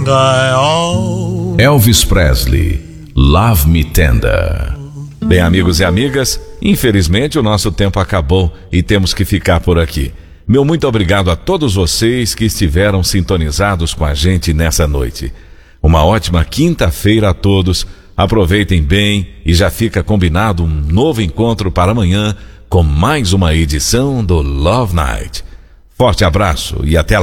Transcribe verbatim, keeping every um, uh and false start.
Elvis Presley, Love Me Tender. Bem, amigos e amigas, infelizmente o nosso tempo acabou e temos que ficar por aqui. Meu muito obrigado a todos vocês que estiveram sintonizados com a gente nessa noite. Uma ótima quinta-feira a todos. Aproveitem bem e já fica combinado um novo encontro para amanhã com mais uma edição do Love Night. Forte abraço e até lá.